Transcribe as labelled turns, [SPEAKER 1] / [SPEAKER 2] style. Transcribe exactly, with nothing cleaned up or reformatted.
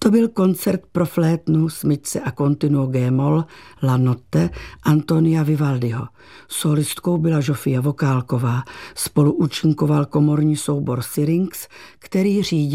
[SPEAKER 1] To byl koncert pro flétnu, smyčce a continuo G-moll La Notte Antonia Vivaldiho. Solistkou byla Žofia Vokálková. Spolu účinkoval komorní soubor Syrinx, který řídí